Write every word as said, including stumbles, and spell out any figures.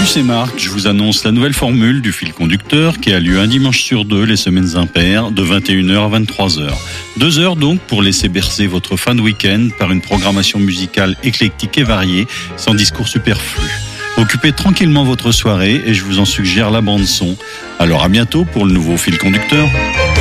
Salut, c'est Marc. Je vous annonce la nouvelle formule du fil conducteur qui a lieu un dimanche sur deux, les semaines impaires, de vingt et une heures à vingt-trois heures. Deux heures donc pour laisser bercer votre fin de week-end par une programmation musicale éclectique et variée, sans discours superflu. Occupez tranquillement votre soirée et je vous en suggère la bande son. Alors à bientôt pour le nouveau fil conducteur.